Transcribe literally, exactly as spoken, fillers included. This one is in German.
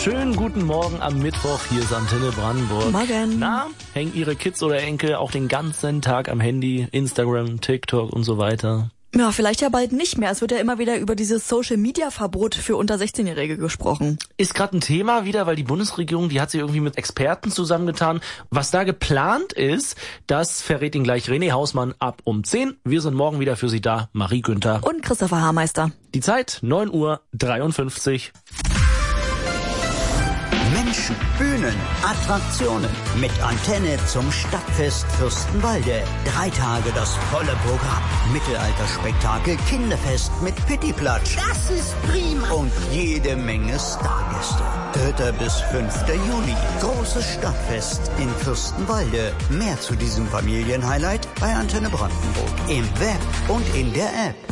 Schönen guten Morgen am Mittwoch, hier ist Antenne Brandenburg. Morgen. Na, hängen Ihre Kids oder Enkel auch den ganzen Tag am Handy, Instagram, TikTok und so weiter? Ja, vielleicht ja bald nicht mehr. Es wird ja immer wieder über dieses Social-Media-Verbot für unter sechzehn-Jährige gesprochen. Ist gerade ein Thema wieder, weil die Bundesregierung, die hat sich irgendwie mit Experten zusammengetan. Was da geplant ist, das verrät Ihnen gleich René Hausmann ab um zehn. Wir sind morgen wieder für Sie da, Marie Günther. Und Christopher Haarmeister. Die Zeit, neun Uhr dreiundfünfzig. Menschen, Bühnen, Attraktionen. Mit Antenne zum Stadtfest Fürstenwalde. Drei Tage das volle Programm. Mittelalterspektakel, Kinderfest mit Pittiplatsch. Das ist prima. Und jede Menge Stargäste. dritter bis fünfter Juni. Großes Stadtfest in Fürstenwalde. Mehr zu diesem Familienhighlight bei Antenne Brandenburg. Im Web und in der App.